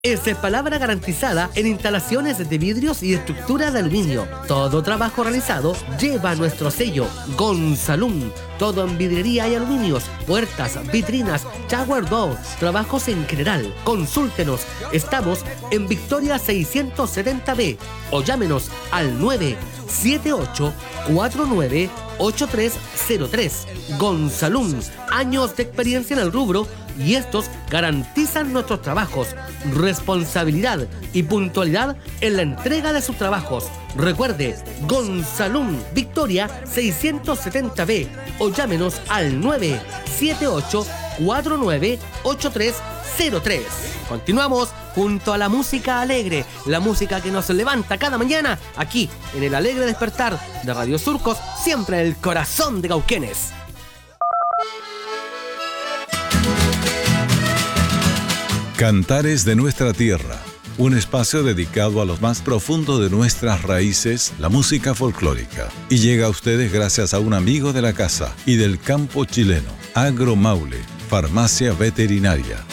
Esa es palabra garantizada en instalaciones de vidrios y estructuras de aluminio. Todo trabajo realizado lleva nuestro sello Gonzalum. Todo en vidriería y aluminios, puertas, vitrinas, shower door, trabajos en general. Consúltenos. Estamos en Victoria 670B o llámenos al 978-498303. Gonzalum. Años de experiencia en el rubro y estos garantizan nuestros trabajos, responsabilidad y puntualidad en la entrega de sus trabajos. Recuerde, Gonzalum, Victoria 670B o llámenos al 978-498303. Continuamos junto a la música alegre, la música que nos levanta cada mañana aquí en el alegre despertar de Radio Surcos, siempre en el corazón de Cauquenes. Cantares de nuestra tierra, un espacio dedicado a los más profundos de nuestras raíces, la música folclórica. Y llega a ustedes gracias a un amigo de la casa y del campo chileno, Agromaule, farmacia veterinaria.